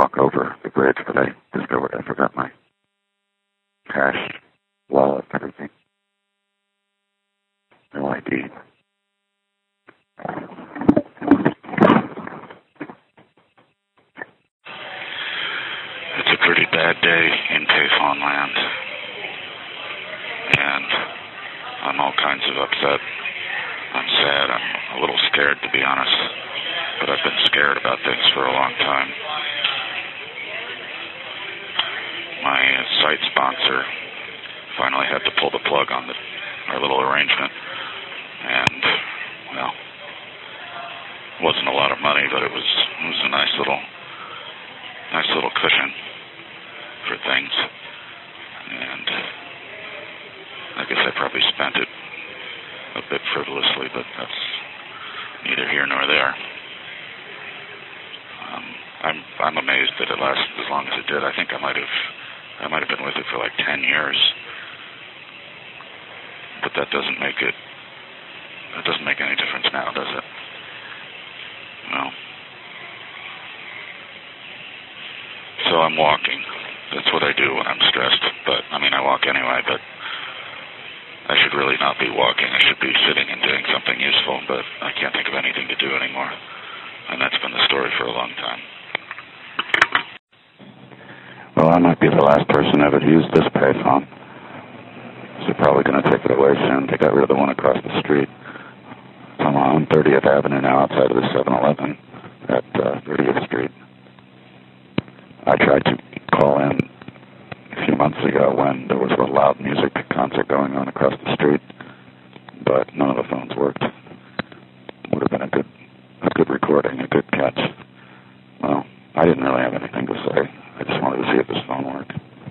walk over the bridge, but I discovered I forgot my cash, wallet, everything. No ID. It's a pretty bad day in Payphone land, and I'm all kinds of upset. I'm sad. I'm a little scared, to be honest, but I've been scared about things for a long time. My site sponsor finally had to pull the plug on our little arrangement, and, well, it wasn't a lot of money, but it was a nice little cushion for things, and I guess I probably spent it a bit frivolously, but that's neither here nor there. I'm amazed that it lasted as long as it did. I think I might have been with it for like 10 years, but that doesn't make any difference now, does it? No. So I'm walking. That's what I do when I'm stressed. But, I mean, I walk anyway, but I should really not be walking. I should be sitting and doing something useful, but I can't think of anything to do anymore. And that's been the story for a long time. Well, I might be the last person ever to use this payphone. So they're probably going to take it away soon. They got rid of the one across the street. I'm on 30th Avenue now outside of the 7-Eleven at 30th Street. I tried to call in a few months ago when there was a loud music concert going on across the street, but none of the phones worked. Would have been a good recording, a good catch. Well, I didn't really have anything to say.